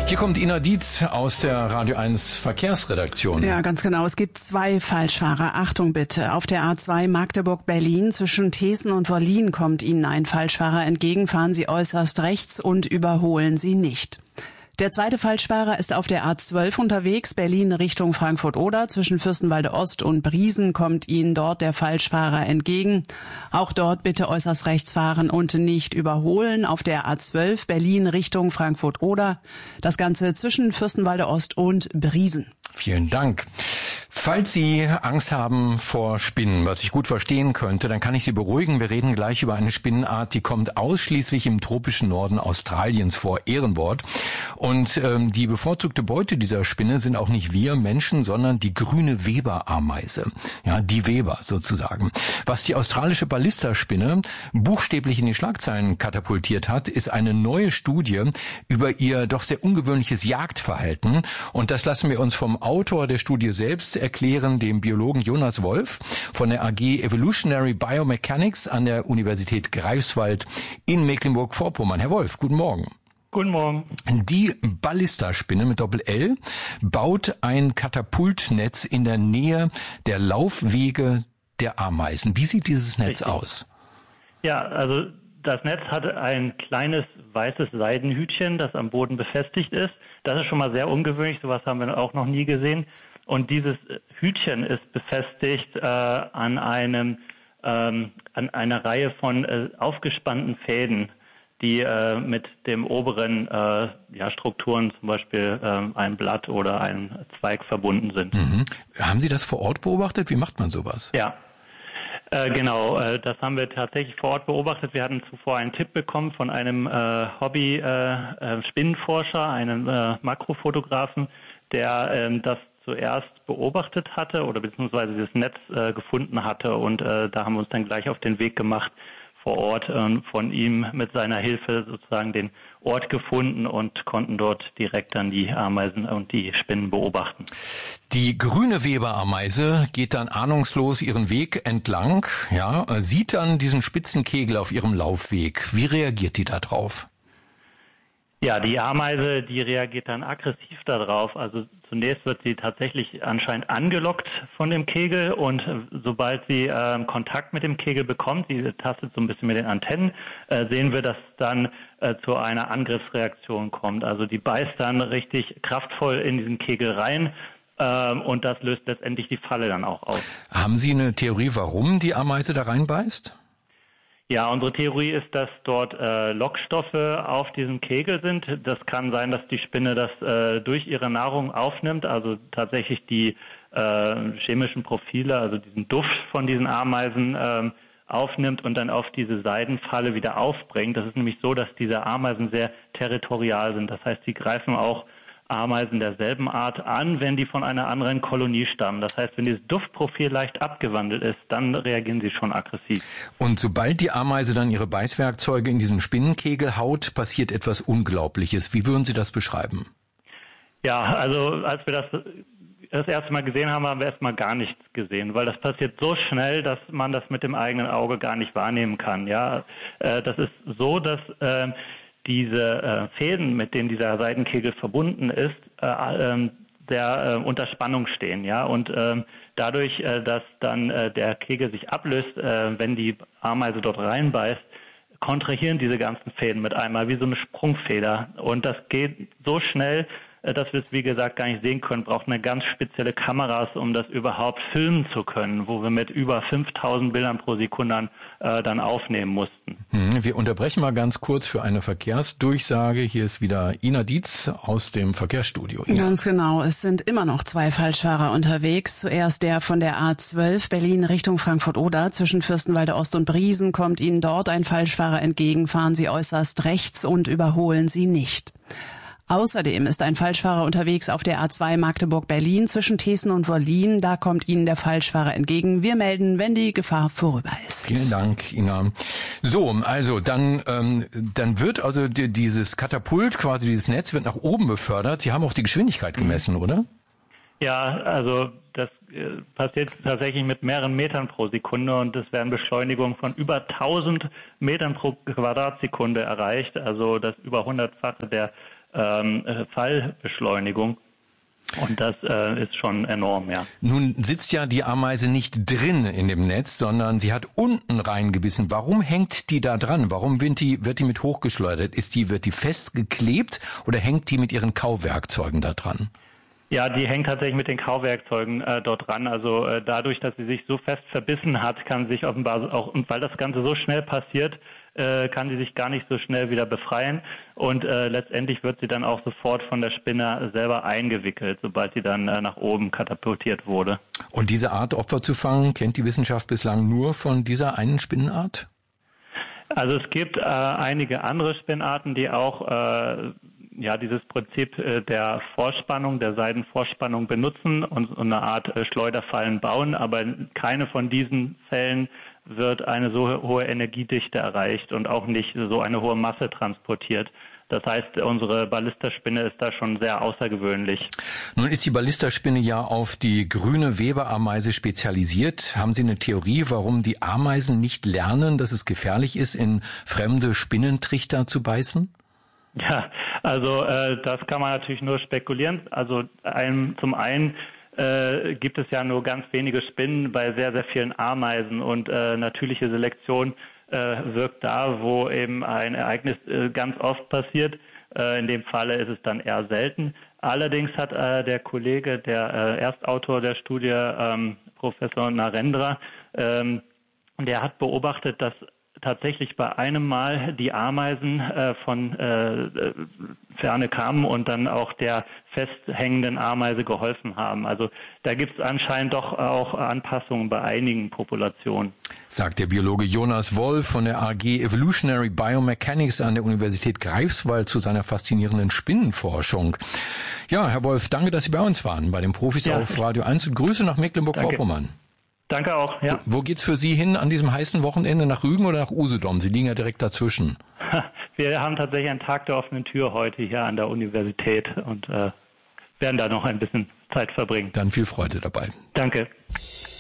Hier kommt Ina Dietz aus der Radio 1 Verkehrsredaktion. Ja, ganz genau. Es gibt 2 Falschfahrer. Achtung bitte. Auf der A2 Magdeburg-Berlin zwischen Thesen und Wollin kommt Ihnen ein Falschfahrer entgegen. Fahren Sie äußerst rechts und überholen Sie nicht. Der zweite Falschfahrer ist auf der A12 unterwegs, Berlin Richtung Frankfurt-Oder. Zwischen Fürstenwalde Ost und Briesen kommt Ihnen dort der Falschfahrer entgegen. Auch dort bitte äußerst rechts fahren und nicht überholen. Auf der A12 Berlin Richtung Frankfurt-Oder. Das Ganze zwischen Fürstenwalde Ost und Briesen. Vielen Dank. Falls Sie Angst haben vor Spinnen, was ich gut verstehen könnte, dann kann ich Sie beruhigen. Wir reden gleich über eine Spinnenart, die kommt ausschließlich im tropischen Norden Australiens vor, Ehrenwort. Und die bevorzugte Beute dieser Spinne sind auch nicht wir Menschen, sondern die grüne Weber-Ameise. Ja, die Weber sozusagen. Was die australische Ballisterspinne buchstäblich in die Schlagzeilen katapultiert hat, ist eine neue Studie über ihr doch sehr ungewöhnliches Jagdverhalten. Und das lassen wir uns vom Autor der Studie selbst erklären, dem Biologen Jonas Wolf von der AG Evolutionary Biomechanics an der Universität Greifswald in Mecklenburg-Vorpommern. Herr Wolf, guten Morgen. Guten Morgen. Die Ballisterspinne mit Doppel-L baut ein Katapultnetz in der Nähe der Laufwege der Ameisen. Wie sieht dieses Netz aus? Ja, also das Netz hat ein kleines weißes Seidenhütchen, das am Boden befestigt ist. Das ist schon mal sehr ungewöhnlich, sowas haben wir auch noch nie gesehen. Und dieses Hütchen ist befestigt an einer Reihe von aufgespannten Fäden, die mit dem oberen Strukturen, zum Beispiel ein Blatt oder ein Zweig, verbunden sind. Mhm. Haben Sie das vor Ort beobachtet? Wie macht man sowas? Ja. Genau, das haben wir tatsächlich vor Ort beobachtet. Wir hatten zuvor einen Tipp bekommen von einem Hobby-Spinnenforscher, einem Makrofotografen, der das zuerst beobachtet hatte oder beziehungsweise das Netz gefunden hatte. Und da haben wir uns dann gleich auf den Weg gemacht vor Ort, von ihm mit seiner Hilfe sozusagen den Ort gefunden und konnten dort direkt dann die Ameisen und die Spinnen beobachten. Die grüne Weber-Ameise geht dann ahnungslos ihren Weg entlang, ja, sieht dann diesen spitzen Kegel auf ihrem Laufweg. Wie reagiert die da drauf? Ja, die Ameise, die reagiert dann aggressiv darauf. Also zunächst wird sie tatsächlich anscheinend angelockt von dem Kegel und sobald sie Kontakt mit dem Kegel bekommt, sie tastet so ein bisschen mit den Antennen, sehen wir, dass dann zu einer Angriffsreaktion kommt. Also die beißt dann richtig kraftvoll in diesen Kegel rein. Und das löst letztendlich die Falle dann auch aus. Haben Sie eine Theorie, warum die Ameise da reinbeißt? Ja, unsere Theorie ist, dass dort Lockstoffe auf diesem Kegel sind. Das kann sein, dass die Spinne das durch ihre Nahrung aufnimmt, also tatsächlich die chemischen Profile, also diesen Duft von diesen Ameisen aufnimmt und dann auf diese Seidenfalle wieder aufbringt. Das ist nämlich so, dass diese Ameisen sehr territorial sind. Das heißt, sie greifen auch Ameisen derselben Art an, wenn die von einer anderen Kolonie stammen. Das heißt, wenn dieses Duftprofil leicht abgewandelt ist, dann reagieren sie schon aggressiv. Und sobald die Ameise dann ihre Beißwerkzeuge in diesen Spinnenkegel haut, passiert etwas Unglaubliches. Wie würden Sie das beschreiben? Ja, also als wir das erste Mal gesehen haben, haben wir erstmal gar nichts gesehen, weil das passiert so schnell, dass man das mit dem eigenen Auge gar nicht wahrnehmen kann. Ja, das ist so, dass diese Fäden, mit denen dieser Seidenkegel verbunden ist, sehr unter Spannung stehen, ja, und dadurch, dass dann der Kegel sich ablöst, wenn die Ameise dort reinbeißt, kontrahieren diese ganzen Fäden mit einmal wie so eine Sprungfeder und das geht so schnell, dass wir es, wie gesagt, gar nicht sehen können, braucht eine ganz spezielle Kameras, um das überhaupt filmen zu können, wo wir mit über 5000 Bildern pro Sekunde dann aufnehmen mussten. Wir unterbrechen mal ganz kurz für eine Verkehrsdurchsage. Hier ist wieder Ina Dietz aus dem Verkehrsstudio. Ganz genau, es sind immer noch 2 Falschfahrer unterwegs. Zuerst der von der A12 Berlin Richtung Frankfurt-Oder. Zwischen Fürstenwalde Ost und Briesen kommt Ihnen dort ein Falschfahrer entgegen. Fahren Sie äußerst rechts und überholen Sie nicht. Außerdem ist ein Falschfahrer unterwegs auf der A2 Magdeburg-Berlin zwischen Thesen und Wollin. Da kommt Ihnen der Falschfahrer entgegen. Wir melden, wenn die Gefahr vorüber ist. Vielen Dank, Ina. So, also dann wird also dieses Katapult, quasi dieses Netz, wird nach oben befördert. Sie haben auch die Geschwindigkeit gemessen, oder? Ja, also das passiert tatsächlich mit mehreren Metern pro Sekunde und es werden Beschleunigungen von über 1000 Metern pro Quadratsekunde erreicht. Also das über 100-fache der Fallbeschleunigung. Und das ist schon enorm, ja. Nun sitzt ja die Ameise nicht drin in dem Netz, sondern sie hat unten reingebissen. Warum hängt die da dran? Warum wird die mit hochgeschleudert? Wird die festgeklebt oder hängt die mit ihren Kauwerkzeugen da dran? Ja, die hängt tatsächlich mit den Kauwerkzeugen dort dran. Also dadurch, dass sie sich so fest verbissen hat, kann sie sich offenbar auch, und weil das Ganze so schnell passiert, kann sie sich gar nicht so schnell wieder befreien. Und letztendlich wird sie dann auch sofort von der Spinne selber eingewickelt, sobald sie dann nach oben katapultiert wurde. Und diese Art, Opfer zu fangen, kennt die Wissenschaft bislang nur von dieser einen Spinnenart? Also es gibt einige andere Spinnarten, die auch dieses Prinzip der Vorspannung, der Seidenvorspannung benutzen und eine Art Schleuderfallen bauen, aber keine von diesen Fällen wird eine so hohe Energiedichte erreicht und auch nicht so eine hohe Masse transportiert. Das heißt, unsere Ballisterspinne ist da schon sehr außergewöhnlich. Nun ist die Ballisterspinne ja auf die grüne Weberameise spezialisiert. Haben Sie eine Theorie, warum die Ameisen nicht lernen, dass es gefährlich ist, in fremde Spinnentrichter zu beißen? Ja, also das kann man natürlich nur spekulieren. Also zum einen gibt es ja nur ganz wenige Spinnen bei sehr, sehr vielen Ameisen und natürliche Selektion wirkt da, wo eben ein Ereignis ganz oft passiert. In dem Falle ist es dann eher selten. Allerdings hat der Kollege, der Erstautor der Studie, Professor Narendra, der hat beobachtet, dass tatsächlich bei einem Mal die Ameisen von Ferne kamen und dann auch der festhängenden Ameise geholfen haben. Also da gibt es anscheinend doch auch Anpassungen bei einigen Populationen. Sagt der Biologe Jonas Wolf von der AG Evolutionary Biomechanics an der Universität Greifswald zu seiner faszinierenden Spinnenforschung. Ja, Herr Wolf, danke, dass Sie bei uns waren, bei den Profis auf Radio 1 und Grüße nach Mecklenburg-Vorpommern. Danke auch, ja. Wo geht's für Sie hin an diesem heißen Wochenende? Nach Rügen oder nach Usedom? Sie liegen ja direkt dazwischen. Wir haben tatsächlich einen Tag der offenen Tür heute hier an der Universität und werden da noch ein bisschen Zeit verbringen. Dann viel Freude dabei. Danke.